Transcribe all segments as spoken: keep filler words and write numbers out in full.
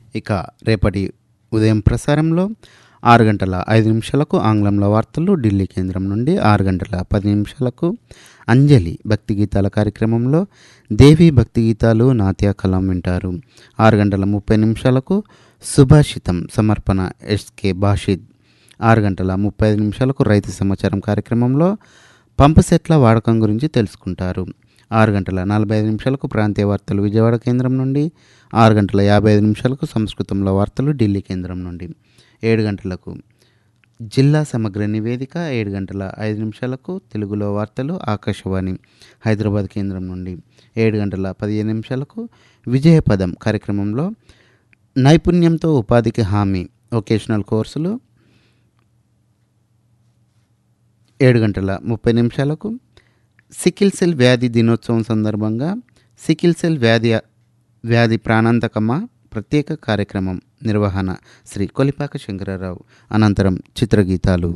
ఇక రేపటి ఉదయం ప్రసారంలో ఆరు గంటల ఐదు నిమిషాలకు ఆంగ్లంలో వార్తలు ఢిల్లీ కేంద్రం నుండి, ఆరు గంటల పది నిమిషాలకు అంజలి భక్తి గీతాల కార్యక్రమంలో దేవి భక్తి గీతాలు నాట్య కలం వింటారు. ఆరు గంటల ముప్పై నిమిషాలకు సుభాషితం సమర్పణ ఎస్కే బాషిద్. ఆరు గంటల ముప్పై ఐదు నిమిషాలకు రైతు సమాచారం కార్యక్రమంలో పంపు సెట్ల వాడకం గురించి తెలుసుకుంటారు. ఆరు గంటల నలభై ఐదు నిమిషాలకు ప్రాంతీయ వార్తలు విజయవాడ కేంద్రం నుండి, ఆరు గంటల యాభై ఐదు నిమిషాలకు సంస్కృతంలో వార్తలు ఢిల్లీ కేంద్రం నుండి, ఏడు గంటలకు జిల్లా సమగ్ర నివేదిక, ఏడు గంటల ఐదు నిమిషాలకు తెలుగులో వార్తలు ఆకాశవాణి హైదరాబాద్ కేంద్రం నుండి, ఏడు గంటల పదిహేను నిమిషాలకు విజయపదం కార్యక్రమంలో నైపుణ్యంతో ఉపాధికి హామీ వొకేషనల్ కోర్సులు, ఏడు గంటల ముప్పై నిమిషాలకు సికిల్ సెల్ వ్యాధి దినోత్సవం సందర్భంగా సికిల్ సెల్ వ్యాధి వ్యాధి ప్రాణాంతకమా ప్రత్యేక కార్యక్రమం నిర్వహణ శ్రీ కొలిపాక శంకరరావు. అనంతరం చిత్రగీతాలు.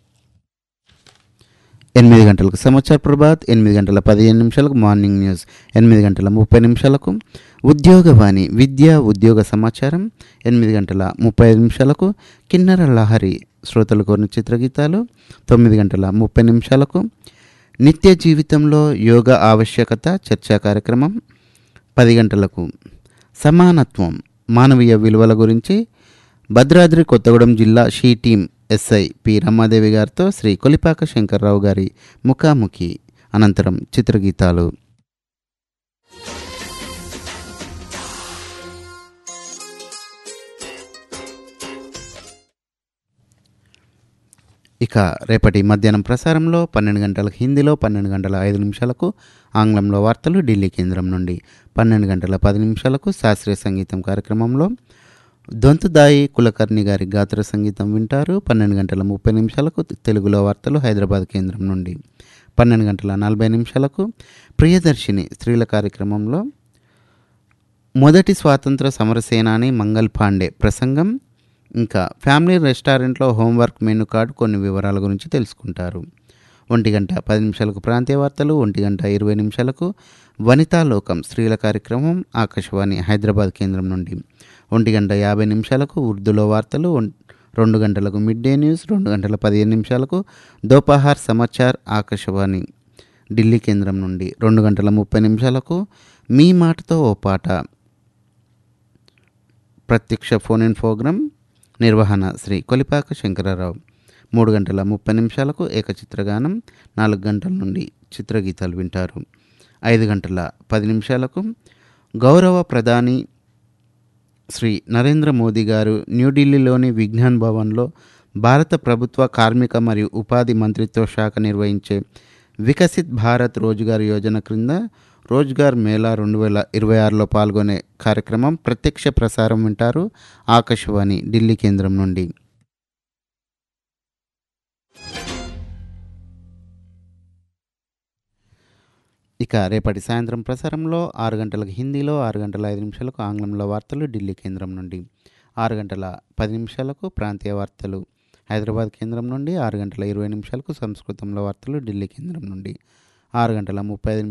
ఎనిమిది గంటలకు సమాచార్ ప్రభాత్, ఎనిమిది గంటల పదిహేను నిమిషాలకు మార్నింగ్ న్యూస్, ఎనిమిది గంటల ముప్పై నిమిషాలకు ఉద్యోగవాణి విద్యా ఉద్యోగ సమాచారం, ఎనిమిది గంటల ముప్పై ఐదు నిమిషాలకు కిన్నెర లహరి శ్రోతలు కోరిన చిత్రగీతాలు, తొమ్మిది గంటల ముప్పై నిమిషాలకు నిత్య జీవితంలో యోగా ఆవశ్యకత చర్చా కార్యక్రమం, పది గంటలకు సమానత్వం మానవీయ విలువల గురించి భద్రాద్రి కొత్తగూడెం జిల్లా she team SI P Ramadevi గారితో శ్రీ కొలిపాక శంకర్రావు గారి ముఖాముఖి. అనంతరం చిత్రగీతాలు. ఇక రేపటి మధ్యాహ్నం ప్రసారంలో పన్నెండు గంటలకు హిందీలో, పన్నెండు గంటల ఐదు నిమిషాలకు ఆంగ్లంలో వార్తలు ఢిల్లీ కేంద్రం నుండి, పన్నెండు గంటల పది నిమిషాలకు శాస్త్రీయ సంగీతం కార్యక్రమంలో దొంతుదాయి కులకర్ణి గారి గాత్ర సంగీతం వింటారు. పన్నెండు గంటల ముప్పై నిమిషాలకు తెలుగులో వార్తలు హైదరాబాద్ కేంద్రం నుండి, పన్నెండు గంటల నలభై నిమిషాలకు ప్రియదర్శిని స్త్రీల కార్యక్రమంలో మొదటి స్వాతంత్ర సమరసేనాని మంగల్ పాండే ప్రసంగం, ఇంకా ఫ్యామిలీ రెస్టారెంట్లో హోంవర్క్ మెనూ కార్డు కొన్ని వివరాల గురించి తెలుసుకుంటారు. ఒంటి గంట పది నిమిషాలకు ప్రాంతీయ వార్తలు, ఒంటి గంట ఇరవై నిమిషాలకు వనితాలోకం స్త్రీల కార్యక్రమం ఆకాశవాణి హైదరాబాద్ కేంద్రం నుండి, ఒంటి గంట యాభై నిమిషాలకు ఉర్దూలో వార్తలు, రెండు గంటలకు మిడ్ డే న్యూస్, రెండు గంటల పదిహేను నిమిషాలకు దోపహార్ సమాచార్ ఆకాశవాణి ఢిల్లీ కేంద్రం నుండి, రెండు గంటల ముప్పై నిమిషాలకు మీ మాటతో ఓ పాట ప్రత్యక్ష ఫోన్ ఇన్ ప్రోగ్రాం నిర్వహణ శ్రీ కొలిపాక శంకరరావు, మూడు గంటల ముప్పై నిమిషాలకు ఏకచిత్రగానం, నాలుగు గంటల నుండి చిత్రగీతాలు వింటారు. ఐదు గంటల పది నిమిషాలకు గౌరవ ప్రధాని శ్రీ నరేంద్ర మోదీ గారు న్యూఢిల్లీలోని విజ్ఞాన్ భవన్లో భారత ప్రభుత్వ కార్మిక మరియు ఉపాధి మంత్రిత్వ శాఖ నిర్వహించే వికసిత్ భారత్ రోజ్గార్ యోజన క్రింద రోజ్గార్ మేళా రెండు వేల ఇరవై ఆరులో పాల్గొనే కార్యక్రమం ప్రత్యక్ష ప్రసారం వింటారు ఆకాశవాణి ఢిల్లీ కేంద్రం నుండి. ఇక రేపటి సాయంత్రం ప్రసారంలో ఆరు గంటలకు హిందీలో, ఆరు గంటల ఐదు నిమిషాలకు ఆంగ్లంలో వార్తలు ఢిల్లీ కేంద్రం నుండి, ఆరు గంటల పది నిమిషాలకు ప్రాంతీయ వార్తలు హైదరాబాద్ కేంద్రం నుండి, ఆరు గంటల ఇరవై నిమిషాలకు సంస్కృతంలో వార్తలు ఢిల్లీ కేంద్రం నుండి, ఆరు గంటల ముప్పై ఐదు